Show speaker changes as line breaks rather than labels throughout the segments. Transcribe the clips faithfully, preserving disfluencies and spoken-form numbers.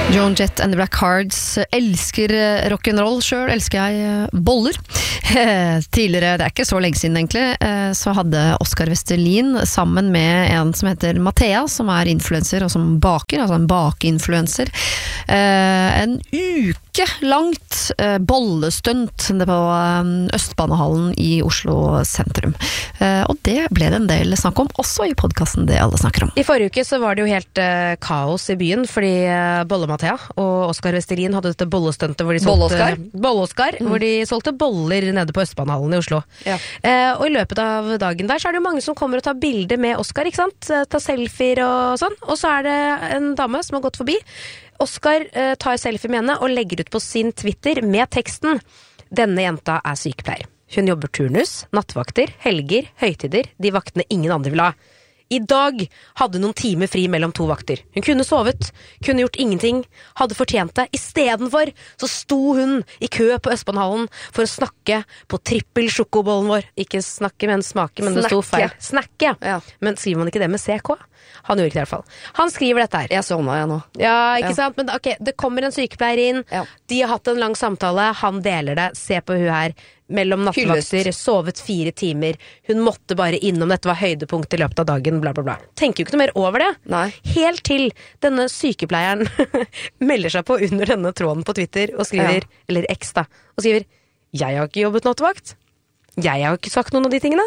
Joan Jett and the Blackhearts. Elsker rock'n'roll selv, elsker jeg boller. Tidligere, det er ikke så lenge siden egentlig, så hadde Oskar Vestelin sammen med en som heter Mathea, som er influencer og som baker, altså en bakeinfluencer, en uke langt bollestunt på Østbanehallen i Oslo sentrum. Og det ble det en del snakk om, også i podcasten Det alle snakker om.
I forrige uke så var det jo helt uh, kaos i byen, fordi uh, Bolle-Mathea og Oskar Vestelin hadde dette bollestuntet hvor de solgte Bolle-Oskar, mm. hvor de solgte boller nede på Østbanehallen i Oslo. Ja. Uh, og i løpet av dagen der så er det jo mange som kommer og tar bilder med Oskar, ikke sant? Ta selfier og sånn. Og så er det en dame som har gått forbi. Oskar uh, tar selfie med henne og legger ut på sin Twitter med teksten: "Denne jenta er sykepleier. Hun jobber turnus, nattvakter, helger, høytider, de vaktene ingen andre vil ha. I dag hadde noen timer fri mellom to vakter. Hun kunne sovet, kunne gjort ingenting, hadde fortjent det. I stedet for så sto hun i kø på Østbanehallen for å snakke på trippel sjokobollen vår." Ikke snakke, men smake, men det sto feil. Snakke, ja. Men skriver man ikke det med C K? Han gjorde ikke det i hvert fall. Han skriver dette her.
Jeg så meg, jeg nå.
Ja, ikke ja. sant? Men ok, det kommer en sykepleier inn, ja. De har hatt en lang samtale, han deler det, se på hun her, mellom nattvakter, sovet fire timer, hun måtte bare innom, dette var høydepunkt i løpet av dagen, bla bla bla. Tenker jo ikke noe mer over det.
Nei. Helt
til denne sykepleieren melder seg på under denne tråden på Twitter og skriver, ja. Eller X da, og skriver: "Jeg har ikke jobbet nattvakt. Jeg har ikke sagt noen av de tingene."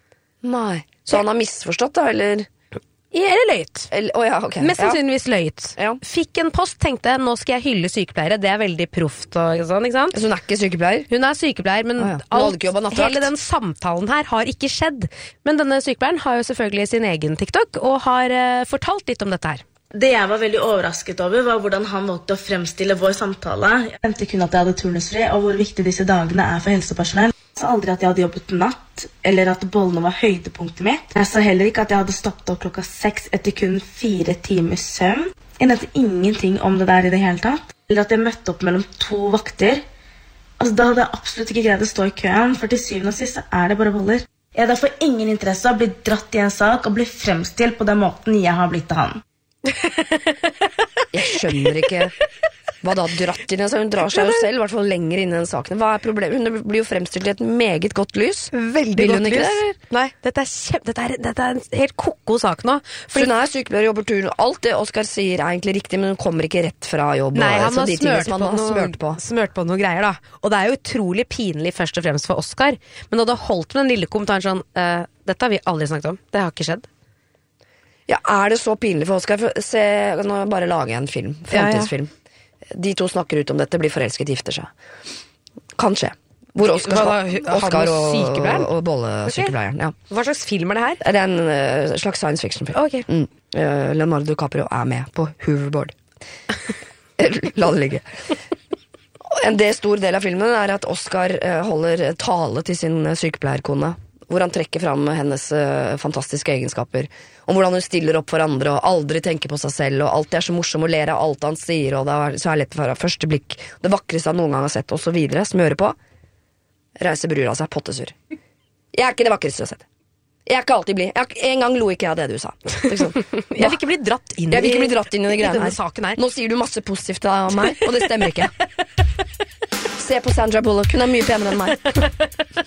Nei. Så han har misforstått da, eller...
Eller løyt.
Oh ja, okay.
Mest sannsynligvis løyt.
Ja.
Fikk en post, tenkte nå skal jeg hylle sykepleiere. Det er veldig proft og sånn, ikke sant?
Så hun er ikke sykepleier?
Hun er sykepleier, men
oh ja.
alt, hele den samtalen her har ikke skjedd. Men denne sykepleieren har jo selvfølgelig sin egen TikTok og har uh, fortalt litt om dette her.
Det jeg var veldig overrasket over var hvordan han valgte å fremstille vår samtale. Jeg nevnte kun at jeg hadde turnusfri, og hvor viktig disse dagene er for helsepersonell. Jeg sa aldri at jeg hadde jobbet natt, eller at bollene var høydepunktet mitt. Jeg sa heller ikke at jeg hadde stoppet opp klokka seks etter kun fire timers søvn. Jeg nevnte ingenting om det der i det hele tatt. Eller at jeg møtte opp mellom to vakter. Altså, da hadde jeg absolutt ikke greid å stå i køen, for til syvende og sist så er det bare boller. Jeg har derfor ingen interesse av å bli dratt i en sak og bli fremstilt på den måten jeg har blitt til han.
Jeg skjønner ikke hva da dratt inn, så hun drar seg jo selv, i hvert fall lenger inn i den saken. Hva er problemet? Hun blir jo fremstilt i et meget godt lys.
Veldig godt lys. Det, Nei, dette er, kjempe, dette, er, dette er en helt koko sak nå.
For hun er sykepleier, jobber tur, alt det Oskar sier er egentlig riktig, men hun kommer ikke rett fra jobb.
Nei, han har, smørt
på,
noe,
smørt, på.
smørt på noe greier da. Og det er jo utrolig pinlig først og fremst for Oskar, men da det holdt med den lille kommentaren sånn, uh, dette har vi aldri snakket om, det har ikke skjedd.
Ja, er det så pinlig for Oskar? Se, nå bare lager jeg en film, fremtidsfilm. Ja, ja. De to snakker ut om dette, blir forelsket, gifter seg. Kan skje. Hvor Oskar, Oskar og, og, og bollesykepleieren. Ja.
Hva slags film er det her?
Det er en uh, slags science fiction-film.
Okay.
Mm. Uh, Leonardo DiCaprio er med på hoverboard. La det ligge. En del stor del av filmen er at Oskar uh, holder tale til sin sykepleierkone, hvor han trekker fram hennes uh, fantastiske egenskaper, om hvordan hun stiller opp for andre og aldri tenker på seg selv, og alltid er så morsom og ler av alt han sier, og det er så er lett for første blikk, det vakreste han noen gang har sett, og så videre, smøre på, reiser brura seg pottesur. Jeg er ikke det vakreste du har sett. Jeg er ikke alltid blid. En gang lo ikke jeg av det du sa. Liksom.
Jeg vil ikke bli dratt inn i,
jeg vil ikke bli dratt inn i,
i denne
her.
saken her.
Nå sier du masse positivt av meg, og det stemmer ikke. Se på Sandra Bullock, hun er mye penere enn meg.